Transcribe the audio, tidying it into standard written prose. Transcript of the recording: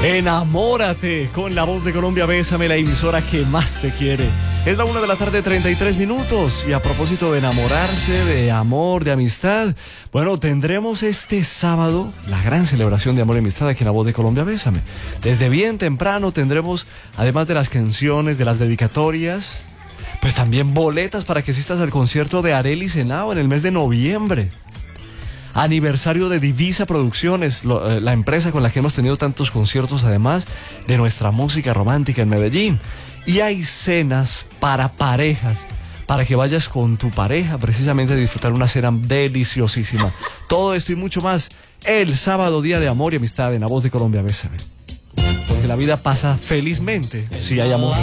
Enamórate con La Voz de Colombia, Bésame, la emisora que más te quiere. Es la 1 de la tarde, 33 minutos. Y a propósito de enamorarse, de amor, de amistad, bueno, tendremos este sábado la gran celebración de amor y amistad aquí en La Voz de Colombia, Bésame. Desde bien temprano tendremos, además de las canciones, de las dedicatorias, pues también boletas para que asistas al concierto de Arelis Henao en el mes de noviembre. Aniversario de Divisa Producciones, la empresa con la que hemos tenido tantos conciertos, además de nuestra música romántica en Medellín. Y hay cenas para parejas, para que vayas con tu pareja precisamente a disfrutar una cena deliciosísima. Todo esto y mucho más el sábado, día de amor y amistad en La Voz de Colombia, Bésame. Porque la vida pasa felizmente si hay amor.